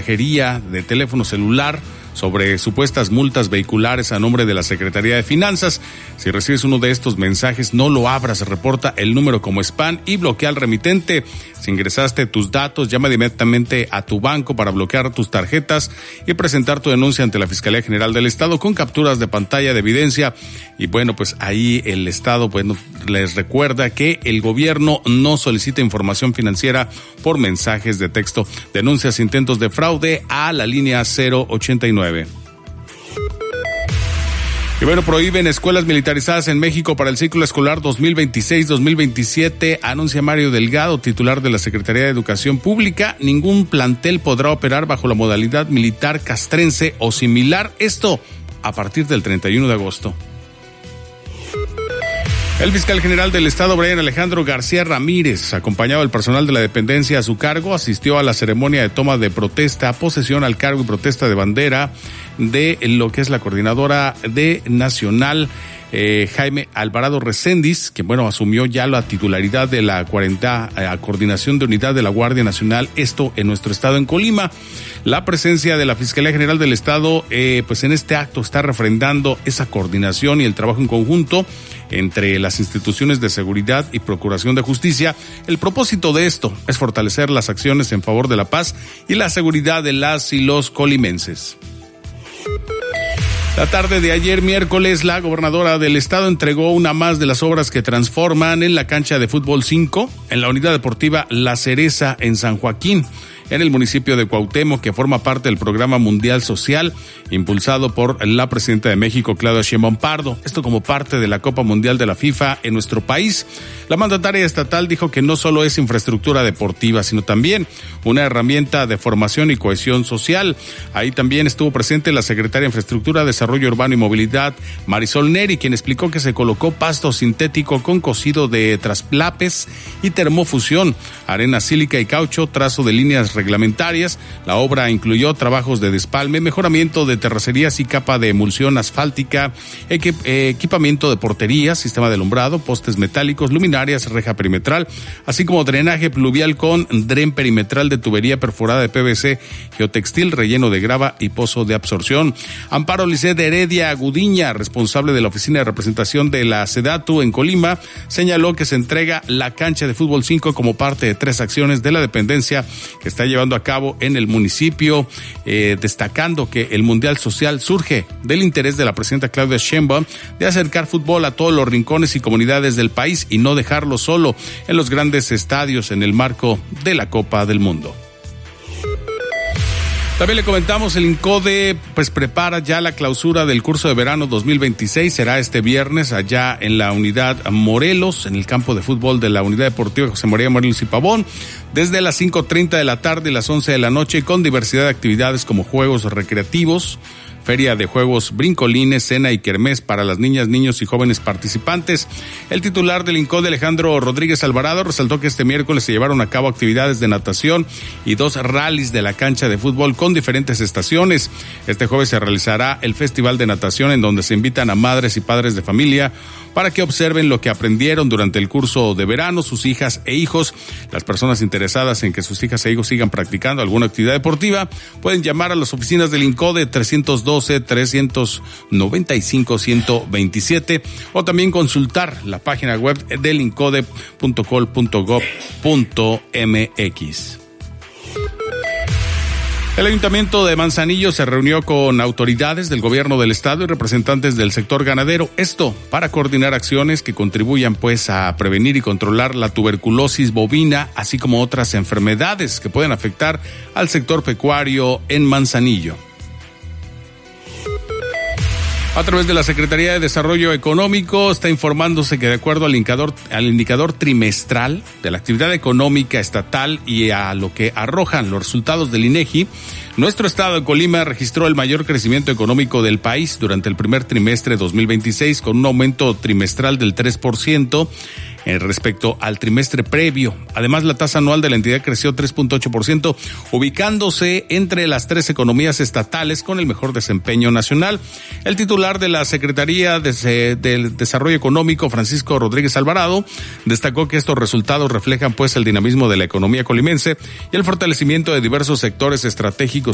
mensajería de teléfono celular sobre supuestas multas vehiculares a nombre de la Secretaría de Finanzas. Si recibes uno de estos mensajes, no lo abras, reporta el número como spam y bloquea al remitente. Si ingresaste tus datos, llama inmediatamente a tu banco para bloquear tus tarjetas y presentar tu denuncia ante la Fiscalía General del Estado con capturas de pantalla de evidencia. Y bueno, pues ahí el Estado les recuerda que el gobierno no solicita información financiera por mensajes de texto. Denuncias intentos de fraude a la línea 089. Y bueno, prohíben escuelas militarizadas en México para el ciclo escolar 2026-2027, anuncia Mario Delgado, titular de la Secretaría de Educación Pública. Ningún plantel podrá operar bajo la modalidad militar castrense o similar, esto a partir del 31 de agosto. El fiscal general del Estado, Brian Alejandro García Ramírez, acompañado del personal de la dependencia a su cargo, asistió a la ceremonia de toma de protesta, posesión al cargo y protesta de bandera de lo que es la coordinadora de nacional, Jaime Alvarado Recendis, que asumió ya la titularidad de la coordinación de unidad de la Guardia Nacional, esto en nuestro estado, en Colima. La presencia de la Fiscalía General del Estado, en este acto está refrendando esa coordinación y el trabajo en conjunto entre las instituciones de seguridad y procuración de justicia. El propósito de esto es fortalecer las acciones en favor de la paz y la seguridad de las y los colimenses. La tarde de ayer, miércoles, la gobernadora del estado entregó una más de las obras que transforman en la cancha de fútbol 5 en la unidad deportiva La Cereza en San Joaquín, en el municipio de Cuauhtémoc, que forma parte del Programa Mundial Social impulsado por la presidenta de México, Claudia Sheinbaum Pardo. Esto como parte de la Copa Mundial de la FIFA en nuestro país. La mandataria estatal dijo que no solo es infraestructura deportiva, sino también una herramienta de formación y cohesión social. Ahí también estuvo presente la secretaria de Infraestructura, Desarrollo Urbano y Movilidad, Marisol Neri, quien explicó que se colocó pasto sintético con cocido de trasplapes y termofusión, arena sílica y caucho, trazo de líneas reglamentarias. La obra incluyó trabajos de despalme, mejoramiento de terracerías y capa de emulsión asfáltica, equipamiento de porterías, sistema de alumbrado, postes metálicos, luminarias, reja perimetral, así como drenaje pluvial con dren perimetral de tubería perforada de PVC, geotextil, relleno de grava y pozo de absorción. Amparo Lisset Heredia Gudiña, responsable de la oficina de representación de la SEDATU en Colima, señaló que se entrega la cancha de fútbol 5 como parte de 3 acciones de la dependencia que está llevando a cabo en el municipio, destacando que el Mundial Social surge del interés de la presidenta Claudia Sheinbaum de acercar fútbol a todos los rincones y comunidades del país y no dejarlo solo en los grandes estadios en el marco de la Copa del Mundo. También le comentamos, el INCODE prepara ya la clausura del curso de verano 2026, será este viernes allá en la unidad Morelos, en el campo de fútbol de la unidad deportiva José María Morelos y Pavón, desde las 5:30 de la tarde y las 11 de la noche, con diversidad de actividades como juegos recreativos, feria de juegos, brincolines, cena y kermés para las niñas, niños y jóvenes participantes. El titular del INCODE, Alejandro Rodríguez Alvarado, resaltó que este miércoles se llevaron a cabo actividades de natación y 2 rallies de la cancha de fútbol con diferentes estaciones. Este jueves se realizará el Festival de Natación, en donde se invitan a madres y padres de familia para que observen lo que aprendieron durante el curso de verano, sus hijas e hijos. Las personas interesadas en que sus hijas e hijos sigan practicando alguna actividad deportiva pueden llamar a las oficinas del INCODE 312-395-127 o también consultar la página web del incode.col.gov.mx. El Ayuntamiento de Manzanillo se reunió con autoridades del gobierno del estado y representantes del sector ganadero, esto para coordinar acciones que contribuyan a prevenir y controlar la tuberculosis bovina, así como otras enfermedades que pueden afectar al sector pecuario en Manzanillo. A través de la Secretaría de Desarrollo Económico está informándose que de acuerdo al indicador trimestral de la actividad económica estatal y a lo que arrojan los resultados del INEGI, nuestro estado de Colima registró el mayor crecimiento económico del país durante el primer trimestre de 2026, con un aumento trimestral del 3%. Respecto al trimestre previo. Además, la tasa anual de la entidad creció 3.8%, ubicándose entre las 3 economías estatales con el mejor desempeño nacional. El titular de la Secretaría del Desarrollo Económico, Francisco Rodríguez Alvarado, destacó que estos resultados reflejan el dinamismo de la economía colimense y el fortalecimiento de diversos sectores estratégicos